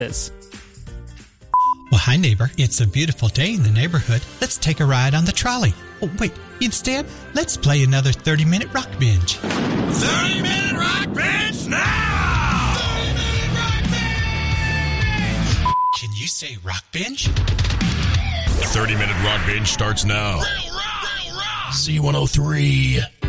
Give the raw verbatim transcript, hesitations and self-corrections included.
is. Well, hi, neighbor. It's a beautiful day in the neighborhood. Let's take a ride on the trolley. Oh, wait. Instead, let's play another thirty-minute rock binge. thirty-minute rock binge now! thirty-minute rock binge! Can you say rock binge? thirty-minute rock binge starts now. C one oh three.